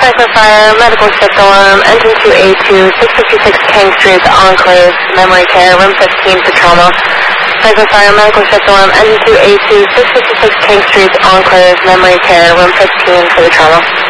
Franklin Fire, Medical Shift Alarm, Engine 2A2, 656 King Street, Enclave, Memory Care, Room 15 for trauma. Franklin Fire, Medical Shift Alarm, Engine 2A2, 656 King Street, Enclave, Memory Care, Room 15 for the trauma.